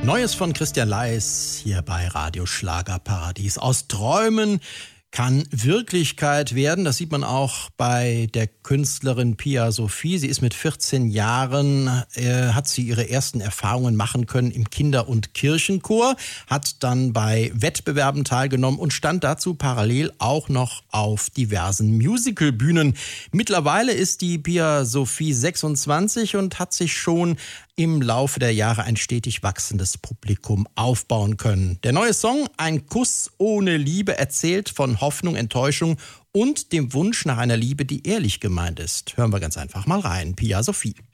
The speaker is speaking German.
Neues von Christian Leis hier bei Radio Schlagerparadies. Aus Träumen kann Wirklichkeit werden. Das sieht man auch bei der Künstlerin Pia Sophie. Sie ist mit 14 Jahren, hat sie ihre ersten Erfahrungen machen können im Kinder- und Kirchenchor, hat dann bei Wettbewerben teilgenommen und stand dazu parallel auch noch auf diversen Musicalbühnen. Mittlerweile ist die Pia Sophie 26 und hat sich schon im Laufe der Jahre ein stetig wachsendes Publikum aufbauen können. Der neue Song Ein Kuss ohne Liebe erzählt von Hoffnung, Enttäuschung und dem Wunsch nach einer Liebe, die ehrlich gemeint ist. Hören wir ganz einfach mal rein. Pia Sophie.